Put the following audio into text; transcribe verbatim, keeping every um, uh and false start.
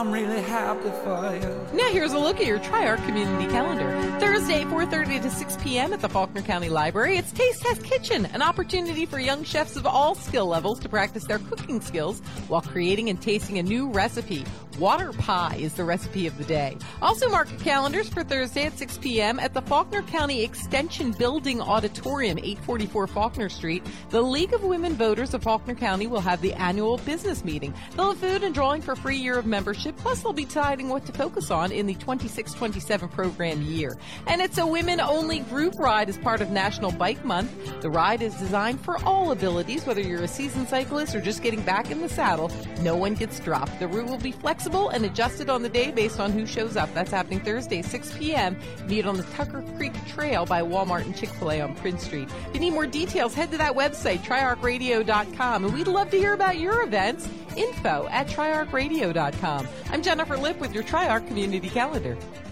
I'm really happy for you. Now here's a look at your TriArc community calendar. Thursday, four thirty to six p.m. at the Faulkner County Library, it's Taste Test Kitchen, an opportunity for young chefs of all skill levels to practice their cooking skills while creating and tasting a new recipe. Water pie is the recipe of the day. Also mark your calendars for Thursday at six p.m. at the Faulkner County Extension Building Auditorium, eight forty-four Faulkner Street. The League of Women Voters of Faulkner County will have the annual business meeting. They'll have food and drawing for a free year of membership, plus they'll be deciding what to focus on in the twenty-six twenty-seven program year. And it's a women-only group ride as part of National Bike Month. The ride is designed for all abilities, whether you're a seasoned cyclist or just getting back in the saddle. No one gets dropped. The route will be flexible and adjusted on the day based on who shows up. That's happening Thursday, six p.m. Meet on the Tucker Creek Trail by Walmart and Chick-fil-A on Prince Street. If you need more details, head to that website, tri arc radio dot com. And we'd love to hear about your events. Info at tri arc radio dot com. I'm Jennifer Lipp with your TriArc Community Calendar.